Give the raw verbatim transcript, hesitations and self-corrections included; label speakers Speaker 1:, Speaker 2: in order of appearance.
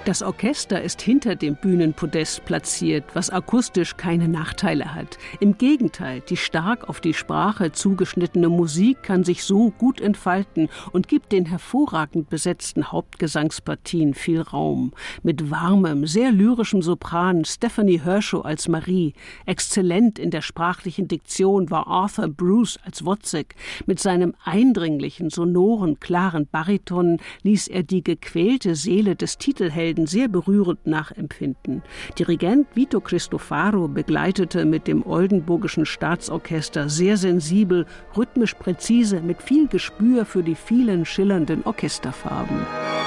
Speaker 1: Das Orchester ist hinter dem Bühnenpodest platziert, was akustisch keine Nachteile hat. Im Gegenteil, die stark auf die Sprache zugeschnittene Musik kann sich so gut entfalten und gibt den hervorragend besetzten Hauptgesangspartien viel Raum. Mit warmem, sehr lyrischem Sopran Stephanie Hershow als Marie. Exzellent in der sprachlichen Diktion war Arthur Bruce als Wozzeck. Mit seinem eindringlichen, sonoren, klaren Bariton ließ er die gequälte Seele des Titelhelden sehr berührend nachempfinden. Dirigent Vito Cristofaro begleitete mit dem Oldenburgischen Staatsorchester sehr sensibel, rhythmisch präzise, mit viel Gespür für die vielen schillernden Orchesterfarben.